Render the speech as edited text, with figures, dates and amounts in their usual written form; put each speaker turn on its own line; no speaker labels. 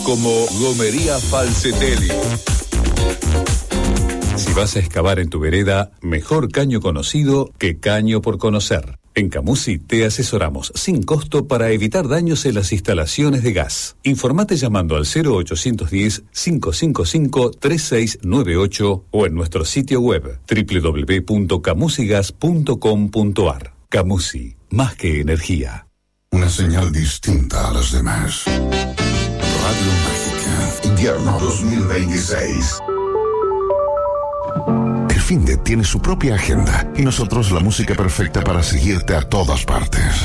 como Gomería Falcetelli. Si vas a excavar en tu vereda, mejor caño conocido que caño por conocer. En Camusi te asesoramos sin costo para evitar daños en las instalaciones de gas. Informate llamando al 0810-555-3698 o en nuestro sitio web www.camusigas.com.ar. Camusi, más que energía.
Una señal distinta a las demás. Radio Mágica, invierno 2026. El Finde tiene su propia agenda y nosotros la música perfecta para seguirte a todas partes.